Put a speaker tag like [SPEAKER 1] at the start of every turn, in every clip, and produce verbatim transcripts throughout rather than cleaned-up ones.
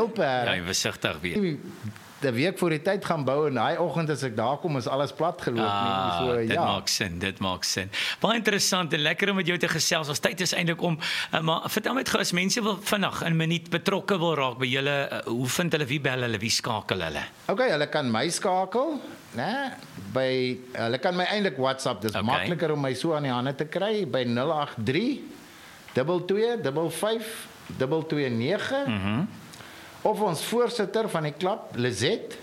[SPEAKER 1] Milperk.
[SPEAKER 2] Ja, jy besigtig weer.
[SPEAKER 1] Die week voor die tyd gaan bou en daai oggend as ek daar kom is alles plat geloop
[SPEAKER 2] Ah,
[SPEAKER 1] nie. So
[SPEAKER 2] dit
[SPEAKER 1] ja.
[SPEAKER 2] maak sin, dit maak sin. Baie interessant en lekker om met jou te gesels. Ons tyd is eintlik om, uh, maar vertel my gou as mense wil vinnig 'n minuut betrokke wil raak by julle, uh, hoe vind hulle, wie bel hulle, wie skakel hulle?
[SPEAKER 1] Okay, hulle kan my skakel, né? By hulle kan my eintlik WhatsApp. Dis
[SPEAKER 2] Okay.
[SPEAKER 1] makliker om my so aan die hande te kry by nul agt drie twee twee vyf vyf twee twee nege.
[SPEAKER 2] Mhm.
[SPEAKER 1] Of ons voorsitter van die klub, Lizet,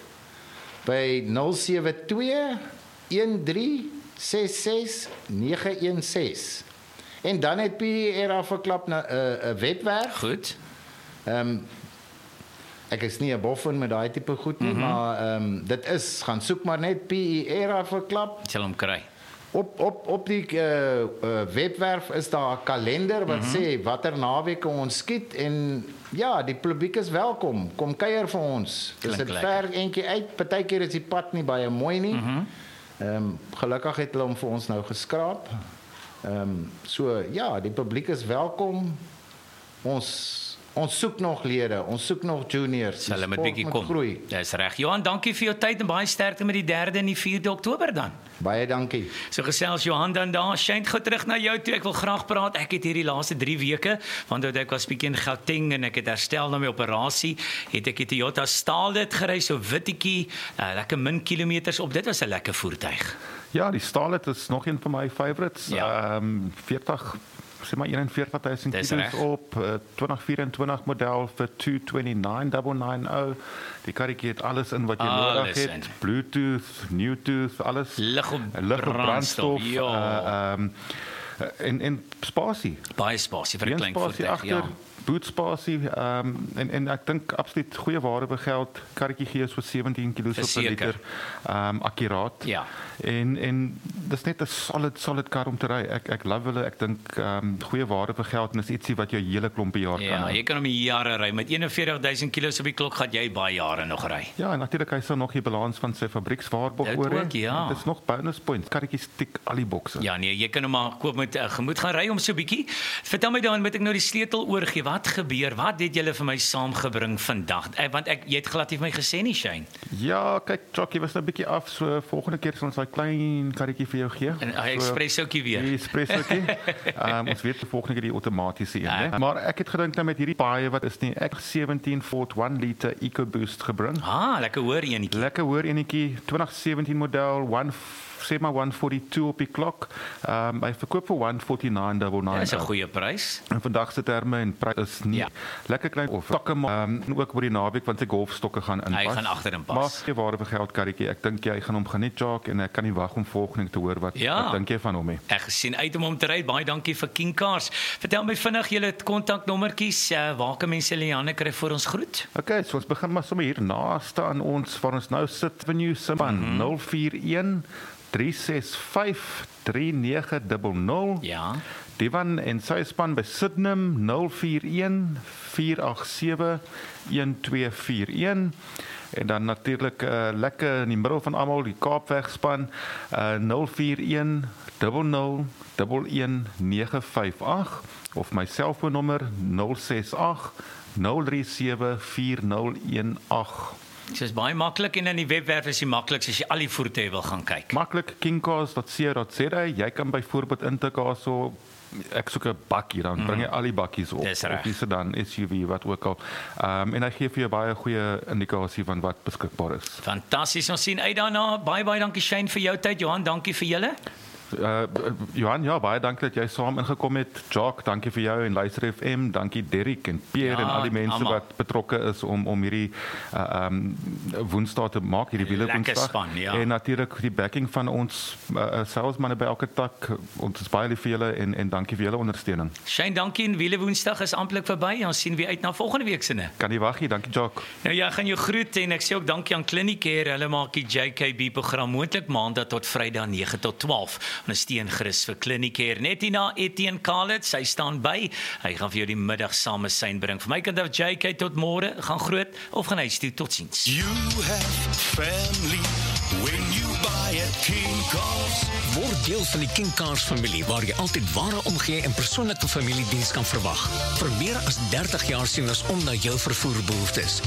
[SPEAKER 1] by nul sewe twee een drie ses ses nege een ses. En dan het P E R vir klub 'n uh, webwerf.
[SPEAKER 2] Goed.
[SPEAKER 1] Ehm um, ek is nie 'n boffin met daai tipe goed nie, mm -hmm. maar ehm um, dit is gaan soek maar net P E R vir klub.
[SPEAKER 2] Sal hom kry.
[SPEAKER 1] Op op op die uh, uh, webwerf is daar 'n kalender wat mm-hmm. sê watter naweke ons skiet en ja, die publiek is welkom. Kom kuier vir ons. Dis dit ver eentjie uit. Partykeer is die pad nie baie mooi nie. Ehm mm um, gelukkig het hulle hom vir ons nou geskraap. Ehm um, so ja, die publiek is welkom. Ons Ons soek nog lede, ons soek nog juniors.
[SPEAKER 2] Hulle moet bietjie kom. Dis reg. Johan, dankie vir jou tyd en baie sterkte met die derde en die vierde Oktober dan.
[SPEAKER 1] Baie dankie.
[SPEAKER 2] So gesels Johan dan daar. Shane, gou terug na jou toe. Ek wil graag praat. Ek het hierdie laaste drie weke, want ek was bietjie in Gauteng en ek het herstel na my operasie, het ek die Toyota Starlet gery, so wittetjie, uh, lekker min kilometers op. Dit was 'n lekker voertuig.
[SPEAKER 3] Ja, die Starlet is nog een van my favorites.
[SPEAKER 2] Ja.
[SPEAKER 3] Um, veertig sê maar eenenveertig duisend kilo's op, uh, twintig vyf-en-twintig model vir twee twee nege nege nege. Die karretjie het alles in wat jy
[SPEAKER 2] alles
[SPEAKER 3] nodig het.
[SPEAKER 2] In.
[SPEAKER 3] Bluetooth, Bluetooth, alles.
[SPEAKER 2] Lig op
[SPEAKER 3] lig op brandstof.
[SPEAKER 2] Ja.
[SPEAKER 3] Uh, um, en en spasie.
[SPEAKER 2] Baie spasie vir 'n klein voertuig. Ja.
[SPEAKER 3] Bootspasie, um, en, en ek dink absoluut goeie waarde vir geld. Karretjie gee so sewentien kilos per liter. Um, akkuraat.
[SPEAKER 2] Ja.
[SPEAKER 3] En en dis net 'n solid solid kar om te ry. Ek ek love hulle. Ek dink um, goeie waarde vir geld en is ietsie wat jou hele klompie jaar
[SPEAKER 2] ja,
[SPEAKER 3] kan.
[SPEAKER 2] Ja, jy kan hom jare ry. Met eenenveertig duisend kilos op die klok gaan jy baie jare nog ry.
[SPEAKER 3] Ja, en natuurlik hy sal nog die balans van sy fabriekswaarborg oor hê.
[SPEAKER 2] Ja.
[SPEAKER 3] Dit is nog bonus points. Karretjie tik al die bokse.
[SPEAKER 2] Ja, nee, jy kan hom maar koop met uh, gemoed gaan ry om so 'n bietjie. Vertel my dan, moet ek nou die sleutel oorgee? Wat gebeur? Wat het julle vir my saamgebring vandag? Eh, want ek jy het glad nie vir my gesê nie, Shane.
[SPEAKER 3] Ja, kyk, Jockey was nou 'n bietjie af. So volgende keer sal ons daai klein karretjie vir jou gee.
[SPEAKER 2] En hy
[SPEAKER 3] so,
[SPEAKER 2] espressootjie weer.
[SPEAKER 3] Die espressootjie. um, ons weet die volgende keer die outomatiese een, hè. Maar ek het gedink nou met hierdie paai wat is nie ek sewentien Ford one liter EcoBoost gebring.
[SPEAKER 2] Ah, lekker hoor enetjie.
[SPEAKER 3] Lekker hoor enetjie, twintig sewentien model, one sê maar one forty-two op die klok. Ehm um, hy verkoop vir one forty-nine nege nege.
[SPEAKER 2] Dis 'n goeie prys.
[SPEAKER 3] En vandag se terme en prys is nie ja. lekker klein of stokke maar um, en ook oor die naweek want sy golfstokke gaan inpas.
[SPEAKER 2] Hy gaan agterin pas.
[SPEAKER 3] Maar jy waarde vir geld karretjie. Ek dink jy gaan hom geniet jog en ek kan nie wag om volgende te hoor wat
[SPEAKER 2] ja.
[SPEAKER 3] wat dink jy van hom hè.
[SPEAKER 2] Ek gesien uit om hom te ry. Baie dankie vir King Cars. Vertel my vinnig julle kontaknommertjies, uh, waar kan mense hulle Janne kry vir ons groet?
[SPEAKER 3] Okay, so ons begin maar sommer hier naaste aan ons waar ons nou sit Avenue Simon mm -hmm. nul vier een drie ses vyf drie nege nul nul.
[SPEAKER 2] Ja.
[SPEAKER 3] Divan en sy span by Sydenham nul vier een vier agt sewe een twee vier een. En dan natuurlik uh, lekker in die middel van almal die Kaapweg span uh, nul vier een nul nul een een nege vyf agt of my selfoonnommer nul ses agt nul drie sewe vier nul een agt.
[SPEAKER 2] Dit is baie maklik en in die webwerf is dit maklik as jy al die voertuie wil gaan kyk.
[SPEAKER 3] Maklik kingcars dot co dot za. Jy kan byvoorbeeld intik daarso ek soek 'n bakkie dan mm. bring jy al die bakkies op.
[SPEAKER 2] Dis reg.
[SPEAKER 3] Of dis dan S U V wat ook al. Ehm um, en hy gee vir jou baie goeie indikasie van wat beskikbaar is.
[SPEAKER 2] Fantasties. Ons sien uit daarna. Baie baie dankie Shane vir jou tyd. Johan, dankie vir julle.
[SPEAKER 3] Uh, Johan, ja, baie dankie dat jy saam ingekom het. Jock, dankie vir jou en Luister F M. Dankie Derrick en Pierre ja, en al die mense allemaal wat betrokke is om om hierdie uh, um, Woensdag te maak, hierdie wiele Woensdag.
[SPEAKER 2] Ja.
[SPEAKER 3] En natuurlik die backing van ons uh, salesmanne by elke tak. Ons is baie lief vir julle en en dankie vir julle ondersteuning.
[SPEAKER 2] Shane, dankie en wiele Woensdag is amptelik verby. Ons sien weer uit na volgende week se ne.
[SPEAKER 3] Kan nie wag nie. Dankie Jock.
[SPEAKER 2] Nou ja, gaan jou groet en ek sê ook dankie aan Clinicare. Hulle maak die J K B program moontlik maandag tot Vrydag nege tot twaalf. Ondersteun gerus vir Clinicare. Net hierna Etienne Khalid, sy staan by. Hy gaan vir jou die middag same sein bring. Vir my kant af J K tot môre. Gaan groot of gaan huis toe. Totsiens.
[SPEAKER 4] You have family when you buy a King Cars.
[SPEAKER 5] Word deel van die King Cars familie waar jy altyd ware omgee en persoonlike familiediens kan verwag. Vir meer as dertig jaar sien ons om na jou vervoerbehoeftes.